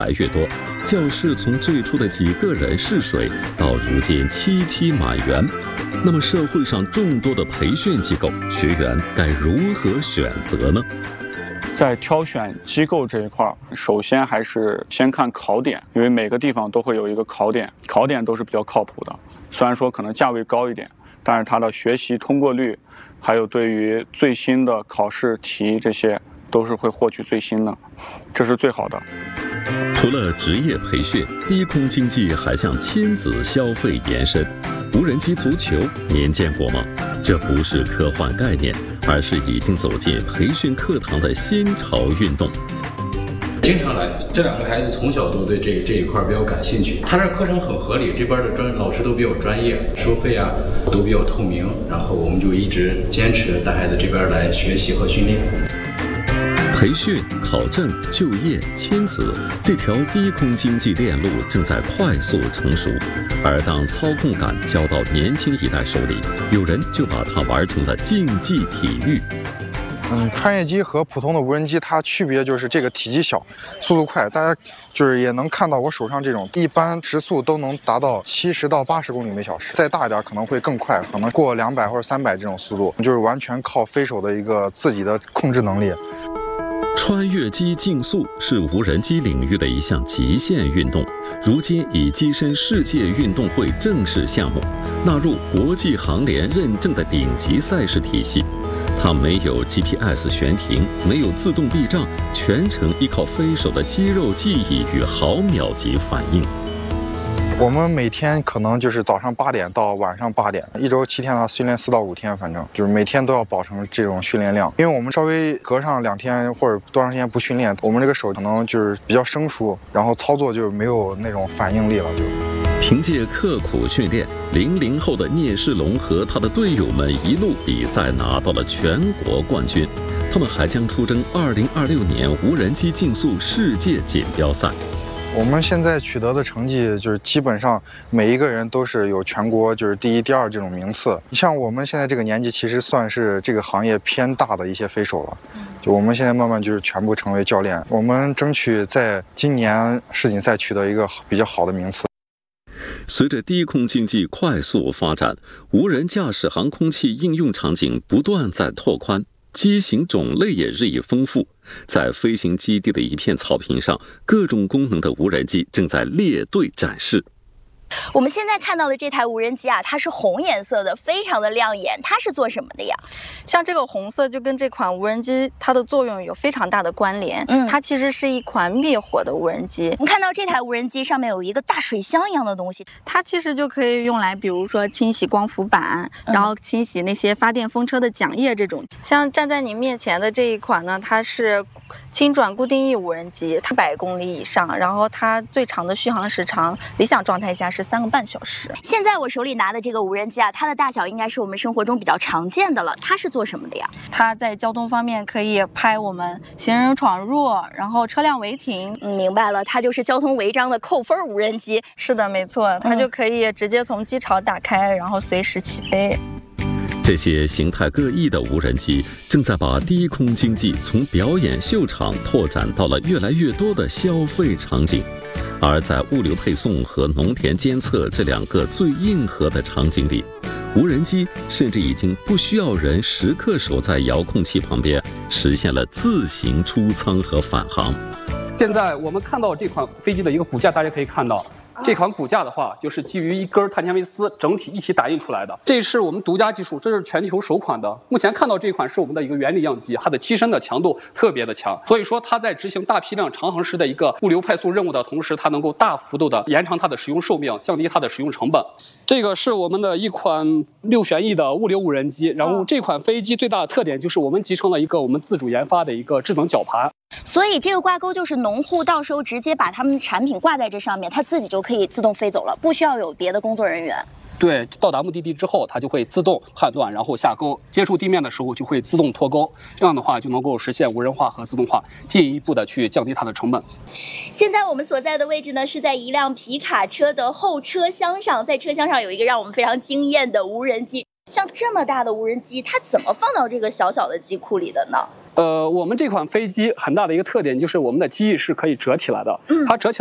来越多，教室从最初的几个人试水，到如今七七满员。那么社会上众多的培训机构，学员该如何选择呢？ 在挑选机构这一块，首先还是先看考点，因为每个地方都会有一个考点，考点都是比较靠谱的。虽然说可能价位高一点，但是它的学习通过率，还有对于最新的考试题这些，都是会获取最新的，这是最好的。 除了职业培训，低空经济还向亲子消费延伸。无人机足球您见过吗？这不是科幻概念，而是已经走进培训课堂的新潮运动。 经常来，这两个孩子从小都对这一块比较感兴趣。他这课程很合理，这边的老师都比较专业，收费啊都比较透明，然后我们就一直坚持带孩子这边来学习和训练。 培训、考证、就业、亲子，这条低空经济链路正在快速成熟。而当操控感交到年轻一代手里，有人就把它玩成了竞技体育。 穿越机和普通的无人机，它区别就是这个体积小，速度快。大家就是也能看到我手上这种，一般时速都能达到70到80公里每小时，再大一点可能会更快，可能过200或者300这种速度，就是完全靠飞手的一个自己的控制能力。 穿越机竞速是无人机领域的一项极限运动，如今已跻身世界运动会正式项目，纳入国际航联认证的顶级赛事体系。它没有 GPS 悬停，没有自动避障，全程依靠飞手的肌肉记忆与毫秒级反应。 我们每天可能就是早上8点到晚上8点，一周7天的训练4到5天，反正就是每天都要保持这种训练量。因为我们稍微隔上2天或者多长时间不训练，我们这个手可能就是比较生疏，然后操作就没有那种反应力了。 凭借刻苦训练，00后的聂世龙和他的队友们一路比赛拿到了全国冠军。他们还将出征2026年无人机竞速世界锦标赛。 我们现在取得的成绩就是基本上每一个人都是有全国就是第1、第2这种名次。像我们现在这个年纪，其实算是这个行业偏大的一些飞手了。就我们现在慢慢就是全部成为教练，我们争取在今年世锦赛取得一个比较好的名次。 随着低空经济快速发展，无人驾驶航空器应用场景不断在拓宽。机型种类也日益丰富，在飞行基地的一片草坪上，各种功能的无人机正在列队展示。 我们现在看到的这台无人机啊，它是红颜色的，非常的亮眼。它是做什么的呀？ 像这个红色就跟这款无人机它的作用有非常大的关联。它其实是一款灭火的无人机。 我们看到这台无人机上面有一个大水箱一样的东西， 它其实就可以用来，比如说清洗光伏板，然后清洗那些发电风车的桨叶这种。像站在你面前的这一款呢，它是轻转固定翼无人机，它100公里以上，然后它最长的续航时长，理想状态下是3个半小时。 现在我手里拿的这个无人机啊，它的大小应该是我们生活中比较常见的了。它是做什么的呀？ 它在交通方面可以拍我们行人闯入，然后车辆违停。 明白了，它就是交通违章的扣分无人机。 是的，没错，它就可以直接从机槽打开，然后随时起飞。 这些形态各异的无人机正在把低空经济从表演秀场拓展到了越来越多的消费场景。而在物流配送和农田监测这2个最硬核的场景里，无人机甚至已经不需要人时刻守在遥控器旁边，实现了自行出舱和返航。 现在我们看到这款飞机的一个骨架，大家可以看到这款骨架的话，就是基于一根碳纤维丝整体一体打印出来的。这是我们独家技术，这是全球首款的。目前看到这款是我们的一个原理样机，它的机身的强度特别的强，所以说它在执行大批量长航时的一个物流派送任务的同时，它能够大幅度的延长它的使用寿命，降低它的使用成本。这个是我们的一款6旋翼的物流无人机，然后这款飞机最大的特点就是我们集成了一个我们自主研发的一个智能绞盘。 所以这个挂钩就是农户到时候直接把他们的产品挂在这上面，它自己就可以自动飞走了，不需要有别的工作人员。 对，到达目的地之后，它就会自动判断，然后下钩，接触地面的时候就会自动脱钩，这样的话就能够实现无人化和自动化，进一步的去降低它的成本。 现在我们所在的位置呢，是在一辆皮卡车的后车厢上，在车厢上有一个让我们非常惊艳的无人机。像这么大的无人机，它怎么放到这个小小的机库里的呢？ 我们这款飞机很大的一个特点就是我们的机翼是可以折起来的，它折起来